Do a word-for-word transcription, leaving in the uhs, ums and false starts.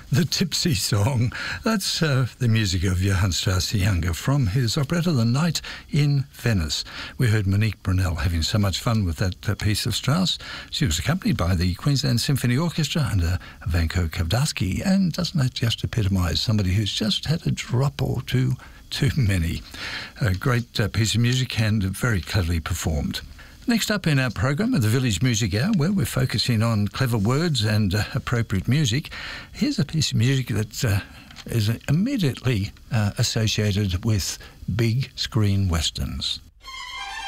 The Tipsy Song. That's uh, the music of Johann Strauss the Younger from his operetta The Night in Venice. We heard Monique Brunel having so much fun with that uh, piece of Strauss. She was accompanied by the Queensland Symphony Orchestra under Vanko Kavdarsky, and doesn't that just epitomise somebody who's just had a drop or two too many? A great uh, piece of music and very cleverly performed. Next up in our program at the Village Music Hour, where we're focusing on clever words and uh, appropriate music, here's a piece of music that uh, is immediately uh, associated with big screen westerns.